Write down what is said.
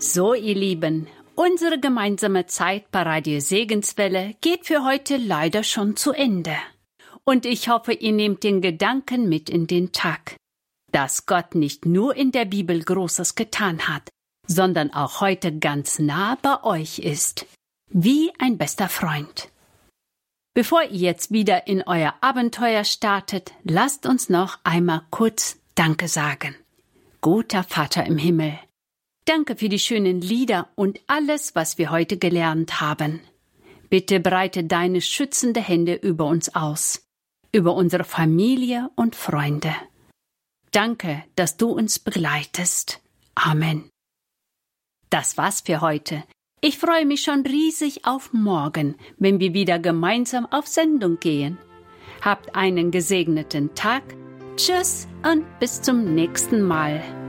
So, ihr Lieben, unsere gemeinsame Zeit bei Radio Segenswelle geht für heute leider schon zu Ende. Und ich hoffe, ihr nehmt den Gedanken mit in den Tag, dass Gott nicht nur in der Bibel Großes getan hat, sondern auch heute ganz nah bei euch ist, wie ein bester Freund. Bevor ihr jetzt wieder in euer Abenteuer startet, lasst uns noch einmal kurz Danke sagen. Guter Vater im Himmel, danke für die schönen Lieder und alles, was wir heute gelernt haben. Bitte breite deine schützende Hände über uns aus, über unsere Familie und Freunde. Danke, dass du uns begleitest. Amen. Das war's für heute. Ich freue mich schon riesig auf morgen, wenn wir wieder gemeinsam auf Sendung gehen. Habt einen gesegneten Tag. Tschüss und bis zum nächsten Mal.